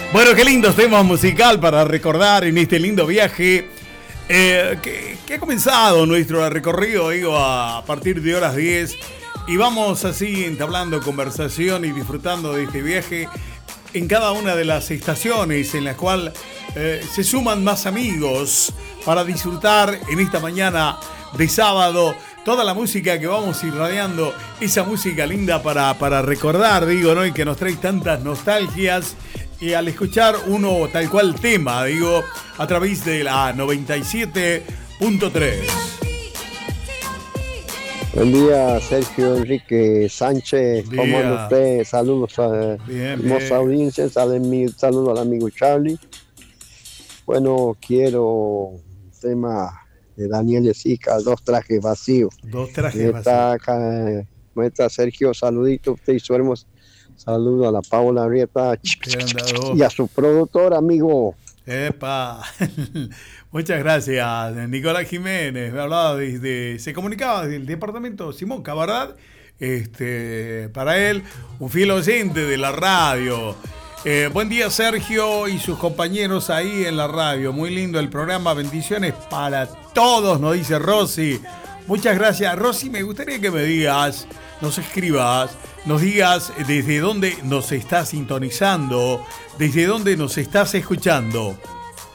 Bueno, qué lindos temas musical para recordar en este lindo viaje que ha comenzado nuestro recorrido, digo, a partir de horas 10. Y vamos así entablando conversación y disfrutando de este viaje en cada una de las estaciones en las cuales se suman más amigos para disfrutar en esta mañana de sábado toda la música que vamos irradiando, esa música linda para recordar, digo, ¿no? Y que nos trae tantas nostalgias. Y al escuchar uno tal cual tema, digo, a través de la 97.3. Buen día, Sergio Enrique Sánchez. Día. ¿Cómo anda usted? Saludos a hermosa audiencia. Saludos al amigo Charlie. Bueno, quiero un tema de Daniel Esica, Dos trajes vacíos. Dos trajes vacíos. Muestra Sergio, saludito. Usted y su hermoso. Saludo a la Paula Arrieta y a su productor, amigo. ¡Epa! Muchas gracias, Nicolás Jiménez. Me hablaba se comunicaba desde el departamento Simón Cabarad. Para él, un fiel oyente de la radio. Buen día, Sergio y sus compañeros ahí en la radio. Muy lindo el programa. Bendiciones para todos, nos dice Rosy. Muchas gracias, Rosy. Me gustaría que me digas, nos escribas, nos digas desde dónde nos estás sintonizando, desde dónde nos estás escuchando.